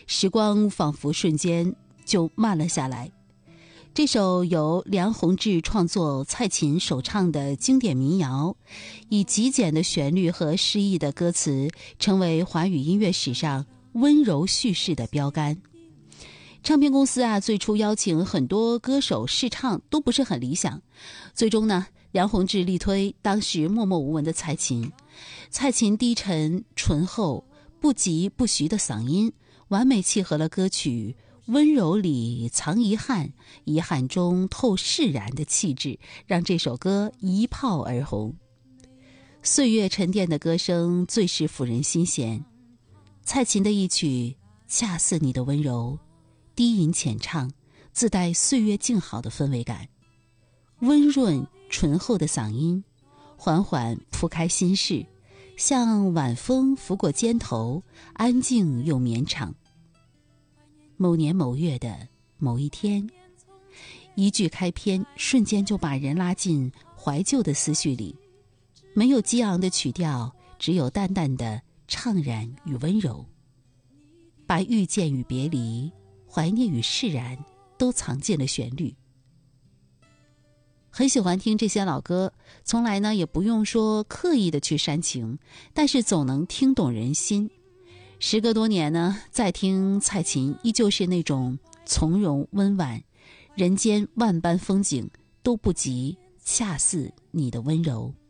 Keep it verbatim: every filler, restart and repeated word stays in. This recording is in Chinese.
时光仿佛瞬间就慢了下来。这首由梁鸿志创作、蔡琴首唱的经典民谣，以极简的旋律和诗意的歌词，成为华语音乐史上温柔叙事的标杆。唱片公司啊，最初邀请很多歌手试唱都不是很理想，最终呢，梁鸿志力推当时默默无闻的蔡琴。蔡琴低沉醇厚、不疾不徐的嗓音，完美契合了歌曲温柔里藏遗憾，遗憾中透释然的气质，让这首歌一炮而红。岁月沉淀的歌声最是抚人心弦，蔡琴的一曲恰似你的温柔，低吟浅唱，自带岁月静好的氛围感。温润醇厚的嗓音缓缓铺开心事，像晚风拂过肩头，安静又绵长。某年某月的某一天，一句开篇瞬间就把人拉进怀旧的思绪里，没有激昂的曲调，只有淡淡的怅然与温柔，把遇见与别离、怀念与释然都藏进了旋律。很喜欢听这些老歌，从来呢也不用说刻意的去煽情，但是总能听懂人心。时隔多年呢，再听蔡琴，依旧是那种从容温婉，人间万般风景都不及恰似你的温柔。